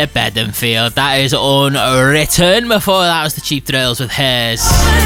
Beddenfield. That is unwritten. Before that was the Cheap Thrills with Hairs.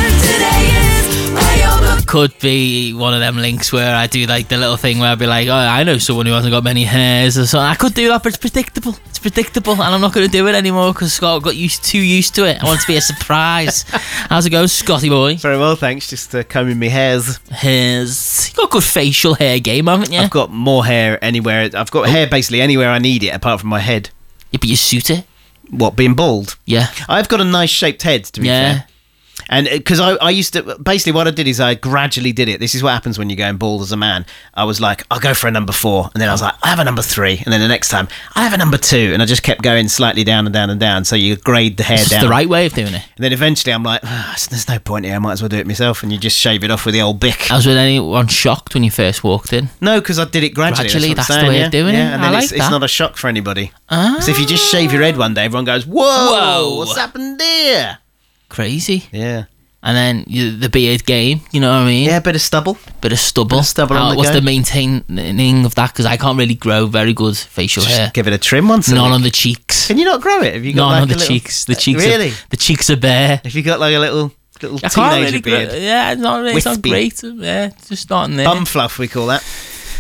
Could be one of them links where I do like the little thing where I'd be like, oh, I know someone who hasn't got many hairs or something. I could do that, but it's predictable, and I'm not going to do it anymore because Scott got too used to it. I want it to be a surprise. How's it going, Scotty boy? Very well, thanks. Just combing my hairs. Hairs. You've got good facial hair game, haven't you? I've got more hair anywhere. I've got hair basically anywhere I need it, apart from my head. Yeah, but you suit it. What, being bald? Yeah. I've got a nice shaped head, to be fair. And because I used to, basically what I did is I gradually did it. This is what happens when you're going bald as a man. I was like, I'll go for a number 4. And then I was like, I have a number 3. And then the next time, I have a number 2. And I just kept going slightly down and down and down. So you grade the hair down. It's the right way of doing it. And then eventually I'm like, there's no point here. I might as well do it myself. And you just shave it off with the old Bic. Was anyone shocked when you first walked in? No, because I did it gradually. That's the way of doing it. And then I like it's not a shock for anybody. So if you just shave your head one day, everyone goes, whoa. What's happened there? Crazy. Yeah. And then the beard game, you know what I mean? Yeah, bit of stubble. Bit of stubble. What's the maintaining of that? Because I can't really grow very good facial hair. Give it a trim once. None on the cheeks. Can you not grow it? Have you got none on the cheeks? The cheeks really? The cheeks are bare. Have you got like a little teenager beard? Yeah, it's not great. Yeah, it's just starting there. Bum fluff, we call that.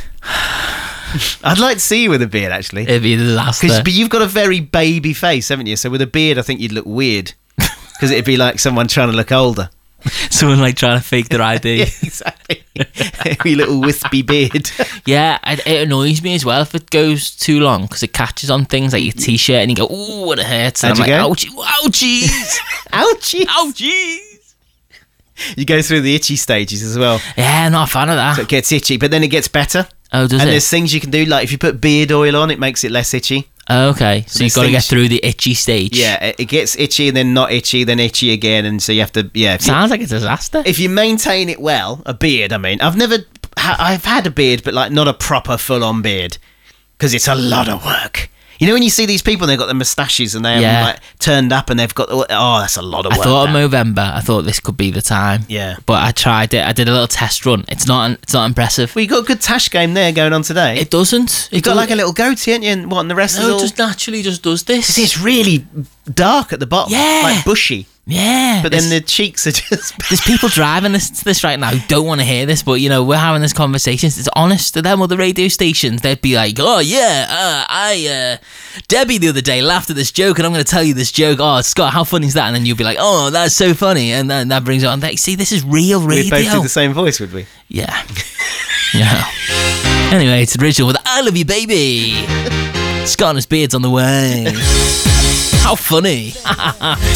I'd like to see you with a beard, actually. It'd be the last. But you've got a very baby face, haven't you? So with a beard, I think you'd look weird. Because it'd be like someone trying to look older. Someone like trying to fake their ID. Yeah, exactly. Your little wispy beard. Yeah, it annoys me as well if it goes too long because it catches on things like your t-shirt and you go, ooh, what it hurts. And How'd you I'm go? like, ouchies. Ouchies. Ouchies. You go through the itchy stages as well. Yeah, not a fan of that. So it gets itchy, but then it gets better. Oh, does it? And there's things you can do, like if you put beard oil on, it makes it less itchy. Oh, okay, so you've got to get through the itchy stage. Yeah, it gets itchy and then not itchy, then itchy again, and so you have to. Yeah, sounds like a disaster. If you maintain it well, a beard. I mean, I've had a beard, but like not a proper full-on beard, because it's a lot of work. You know when you see these people and they've got the moustaches and they have like turned up and they've got that's a lot of work. I thought of Movember. I thought this could be the time. Yeah, but I tried it. I did a little test run. It's not impressive. Well, you got a good tash game there going on today. It doesn't. You've got like a little goatee, haven't you? And what? And the rest is all. It just naturally just does this. It's really dark at the bottom. Yeah, like bushy. Yeah, but then the cheeks are just. There's people driving this right now who don't want to hear this, but you know we're having this conversation. It's honest to them or the radio stations. They'd be like, "Oh yeah, Debbie the other day laughed at this joke, and I'm going to tell you this joke. Oh, Scott, how funny is that?" And then you'll be like, "Oh, that's so funny," and then that brings it on. Like, see, this is real radio. We'd both do the same voice, would we? Yeah, yeah. Anyway, it's original with "I Love You, Baby." Scott and his beard's on the way. How funny.